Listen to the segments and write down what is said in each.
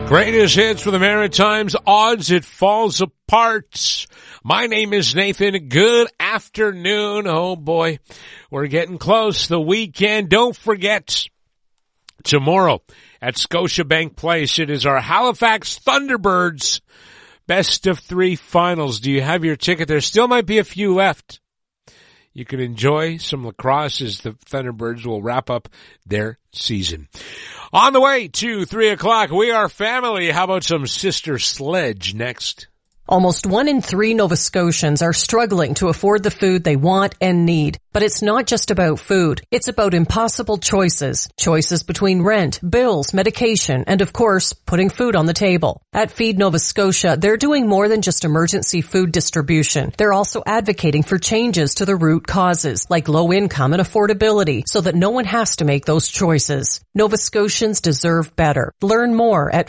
Greatest hits for the Maritimes, odds it falls apart. My name is Nathan. Good afternoon. Oh boy, we're getting close. The weekend. Don't forget, tomorrow at Scotiabank Place, it is our Halifax Thunderbirds best of 3 finals. Do you have your ticket? There still might be a few left. You can enjoy some lacrosse as the Thunderbirds will wrap up their season. On the way to 3 o'clock, we are family. How about some Sister Sledge next? Almost 1 in 3 Nova Scotians are struggling to afford the food they want and need. But it's not just about food. It's about impossible choices. Choices between rent, bills, medication, and of course, putting food on the table. At Feed Nova Scotia, they're doing more than just emergency food distribution. They're also advocating for changes to the root causes, like low income and affordability, so that no one has to make those choices. Nova Scotians deserve better. Learn more at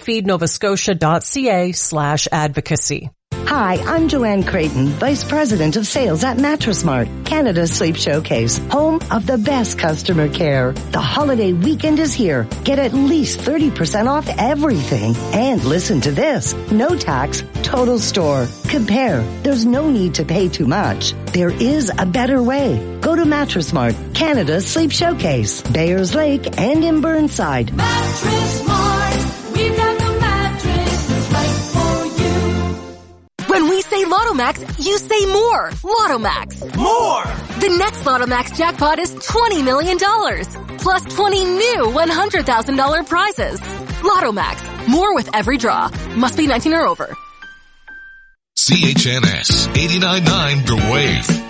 feednovascotia.ca/advocacy. Hi, I'm Joanne Creighton, Vice President of Sales at Mattress Mart, Canada's Sleep Showcase, home of the best customer care. The holiday weekend is here. Get at least 30% off everything. And listen to this. No tax, total store. Compare. There's no need to pay too much. There is a better way. Go to Mattress Mart, Canada's Sleep Showcase, Bayers Lake and in Burnside. Mattress Mart, we've got the mattress that's right for you. When we say Lotto Max, you say more. Lotto Max. More! The next Lotto Max jackpot is $20 million. Plus 20 new $100,000 prizes. Lotto Max. More with every draw. Must be 19 or over. CHNS 89.9 The Wave.